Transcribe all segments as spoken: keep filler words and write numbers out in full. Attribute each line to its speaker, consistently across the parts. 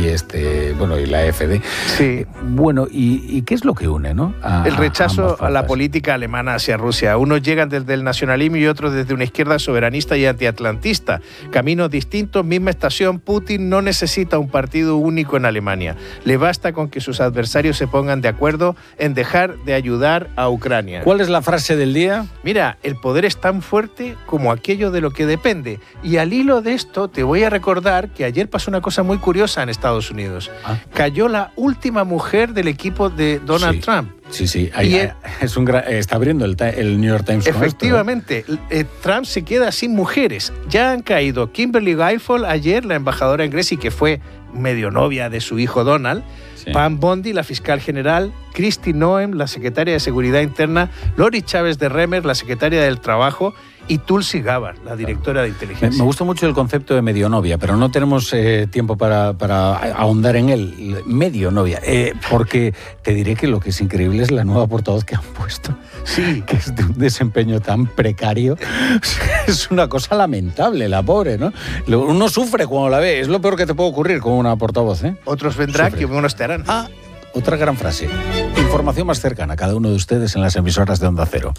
Speaker 1: este, bueno, y la A F D.
Speaker 2: Sí.
Speaker 1: Bueno, ¿y, y qué es lo que une, no? A,
Speaker 2: el rechazo
Speaker 1: a,
Speaker 2: a la política alemana hacia Rusia. Unos llegan desde el nacionalismo y otros desde una izquierda soberanista y antiatlantista. Caminos distintos, misma estación. Putin no necesita un partido único en Alemania. Le basta con que sus adversarios se pongan de acuerdo en dejar de ayudar a Ucrania.
Speaker 1: ¿Cuál es la frase del día?
Speaker 2: Mira, el poder es tan fuerte como aquello de lo que depende. Y al hilo de esto te voy a recordar que ayer pasó una cosa muy curiosa en Estados Unidos. Ah. Cayó la última mujer del equipo de Donald
Speaker 1: sí.
Speaker 2: Trump.
Speaker 1: Sí, sí, ahí, el, es un gran, está abriendo el, el New York Times.
Speaker 2: Efectivamente, esto, ¿eh? Trump se queda sin mujeres. Ya han caído Kimberly Guilfoyle ayer, la embajadora en Grecia, que fue medio novia de su hijo Donald, sí. Pam Bondi, la fiscal general, Kristi Noem, la secretaria de Seguridad Interna, Lori Chávez de Remer, la secretaria del Trabajo, y Tulsi Gabbard, la directora de inteligencia.
Speaker 1: Me, me gusta mucho el concepto de medionovia, pero no tenemos eh, tiempo para, para ahondar en él. Medionovia, eh, porque te diré que lo que es increíble es la nueva portavoz que han puesto.
Speaker 2: Sí.
Speaker 1: Que es de un desempeño tan precario. Es una cosa lamentable, la pobre, ¿no? Uno sufre cuando la ve. Es lo peor que te puede ocurrir con una portavoz, ¿eh?
Speaker 2: Otros vendrán que unos te harán.
Speaker 1: Ah, otra gran frase. Información más cercana a cada uno de ustedes en las emisoras de Onda Cero.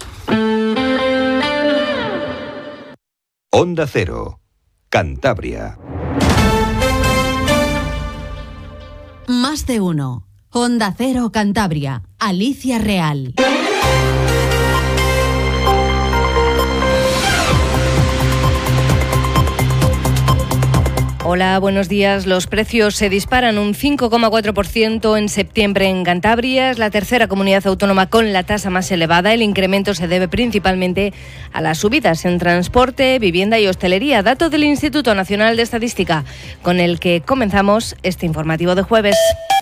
Speaker 3: Onda Cero, Cantabria.
Speaker 4: Más de uno. Onda Cero, Cantabria. Alicia Real.
Speaker 5: Hola, buenos días. Los precios se disparan un cinco coma cuatro por ciento en septiembre en Cantabria. Es la tercera comunidad autónoma con la tasa más elevada. El incremento se debe principalmente a las subidas en transporte, vivienda y hostelería. Dato del Instituto Nacional de Estadística, con el que comenzamos este informativo de jueves.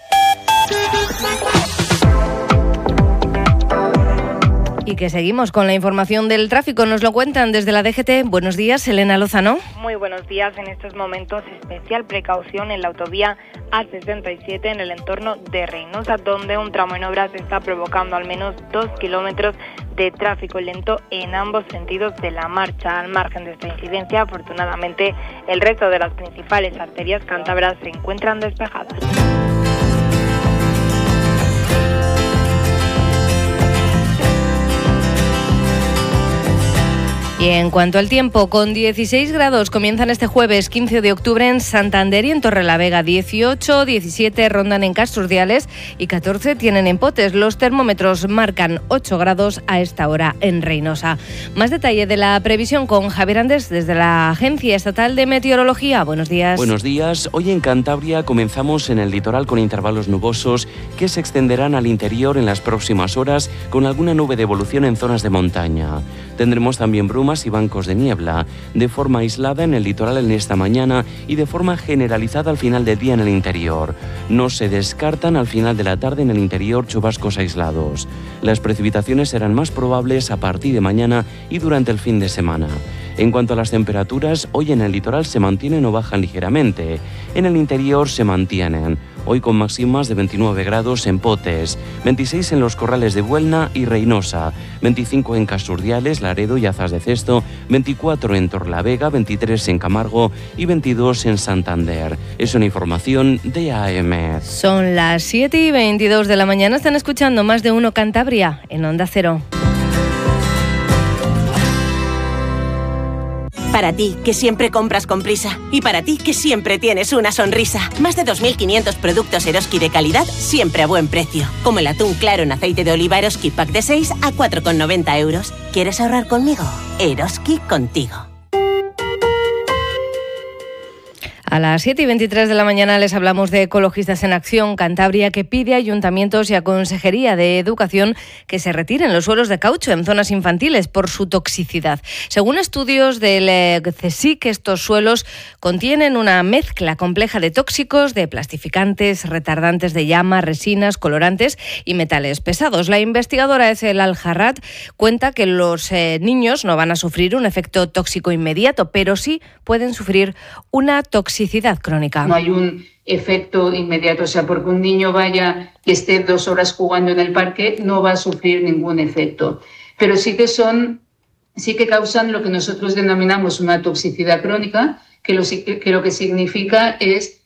Speaker 5: Y que seguimos con la información del tráfico. Nos lo cuentan desde la D G T. Buenos días, Elena Lozano.
Speaker 6: Muy buenos días. En estos momentos, especial precaución en la autovía A sesenta y siete en el entorno de Reynosa, donde un tramo en obras está provocando al menos dos kilómetros de tráfico lento en ambos sentidos de la marcha. Al margen de esta incidencia, afortunadamente, el resto de las principales arterias cántabras se encuentran despejadas.
Speaker 5: Y en cuanto al tiempo, con dieciséis grados comienzan este jueves quince de octubre en Santander y en Torrelavega, dieciocho, diecisiete rondan en Casurdiales y catorce tienen en Potes. Los termómetros marcan ocho grados a esta hora en Reynosa. Más detalle de la previsión con Javier Andés desde la Agencia Estatal de Meteorología. Buenos días.
Speaker 7: Buenos días. Hoy en Cantabria comenzamos en el litoral con intervalos nubosos que se extenderán al interior en las próximas horas con alguna nube de evolución en zonas de montaña. Tendremos también brumas y bancos de niebla, de forma aislada en el litoral en esta mañana y de forma generalizada al final del día en el interior. No se descartan al final de la tarde en el interior chubascos aislados. Las precipitaciones serán más probables a partir de mañana y durante el fin de semana. En cuanto a las temperaturas, hoy en el litoral se mantienen o bajan ligeramente. En el interior se mantienen. Hoy con máximas de veintinueve grados en Potes, veintiséis en los corrales de Buelna y Reynosa, veinticinco en Casurdiales, Laredo y Azas de Cesto, veinticuatro en Torlavega, veintitrés en Camargo y veintidós en Santander. Es una información de A M.
Speaker 5: Son las siete y veintidós de la mañana. Están escuchando Más de Uno Cantabria en Onda Cero.
Speaker 8: Para ti, que siempre compras con prisa. Y para ti, que siempre tienes una sonrisa. Más de dos mil quinientos productos Eroski de calidad, siempre a buen precio. Como el atún claro en aceite de oliva Eroski Pack de seis a cuatro con noventa euros. ¿Quieres ahorrar conmigo? Eroski contigo.
Speaker 5: A las siete y veintitrés de la mañana les hablamos de Ecologistas en Acción Cantabria, que pide a ayuntamientos y a Consejería de Educación que se retiren los suelos de caucho en zonas infantiles por su toxicidad. Según estudios del CSIC, estos suelos contienen una mezcla compleja de tóxicos, de plastificantes, retardantes de llama, resinas, colorantes y metales pesados. La investigadora Ethel Al-Harrat cuenta que los eh, niños no van a sufrir un efecto tóxico inmediato, pero sí pueden sufrir una toxicidad crónica.
Speaker 9: No hay un efecto inmediato, o sea, porque un niño vaya y esté dos horas jugando en el parque, no va a sufrir ningún efecto. Pero sí que son, sí que causan lo que nosotros denominamos una toxicidad crónica, que lo que, lo que significa es